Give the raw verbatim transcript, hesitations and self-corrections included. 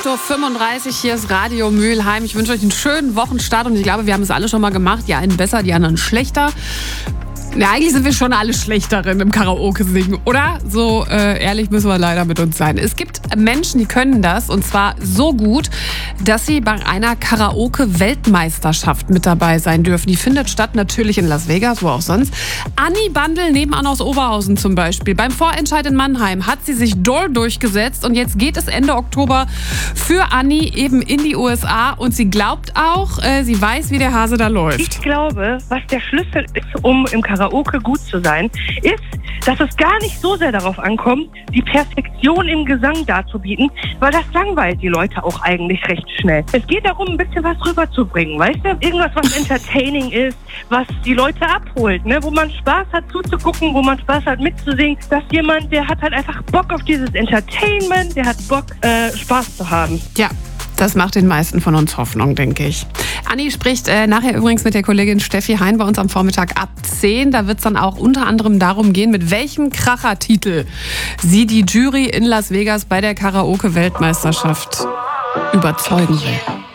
Uhr fünfunddreißig, hier ist Radio Mülheim. Ich wünsche euch einen schönen Wochenstart und ich glaube, wir haben es alle schon mal gemacht. Die einen besser, die anderen schlechter. Ja, eigentlich sind wir schon alle Schlechterin im Karaoke singen, oder? So äh, ehrlich müssen wir leider mit uns sein. Es gibt Menschen, die können das und zwar so gut, dass sie bei einer Karaoke-Weltmeisterschaft mit dabei sein dürfen. Die findet statt natürlich in Las Vegas, wo auch sonst. Anni Bandel nebenan aus Oberhausen zum Beispiel. Beim Vorentscheid in Mannheim hat sie sich doll durchgesetzt und jetzt geht es Ende Oktober für Anni eben in die U S A und sie glaubt auch, äh, sie weiß, wie der Hase da läuft. Ich glaube, was der Schlüssel ist, um im Karaoke gut zu sein, ist, dass es gar nicht so sehr darauf ankommt, die Perfektion im Gesang darzubieten, weil das langweilt die Leute auch eigentlich recht schnell. Es geht darum, ein bisschen was rüberzubringen, weißt du? Irgendwas, was entertaining ist, was die Leute abholt, ne? Wo man Spaß hat zuzugucken, wo man Spaß hat mitzusingen, dass jemand, der hat halt einfach Bock auf dieses Entertainment, der hat Bock, äh, Spaß zu haben. Ja. Das macht den meisten von uns Hoffnung, denke ich. Anni spricht äh, nachher übrigens mit der Kollegin Steffi Hein bei uns am Vormittag ab zehn. Da wird es dann auch unter anderem darum gehen, mit welchem Krachertitel sie die Jury in Las Vegas bei der Karaoke-Weltmeisterschaft überzeugen will.